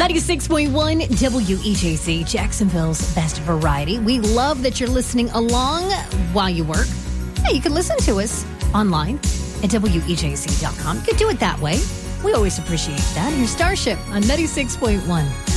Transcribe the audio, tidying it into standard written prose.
96.1 WEJC, Jacksonville's best variety. We love that you're listening along while you work. Hey, you can listen to us online at WEJC.com. You can do it that way. We always appreciate that. Your Starship on 96.1.